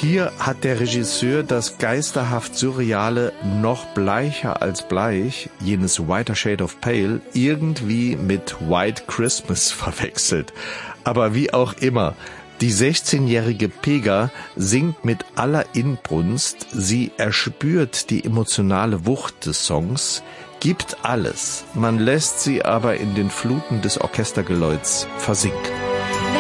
Hier hat der Regisseur das geisterhaft Surreale noch bleicher als bleich, jenes Whiter Shade of Pale, irgendwie mit White Christmas verwechselt. Aber wie auch immer, die 16-jährige Pega singt mit aller Inbrunst, sie erspürt die emotionale Wucht des Songs, gibt alles, man lässt sie aber in den Fluten des Orchestergeläuts versinken.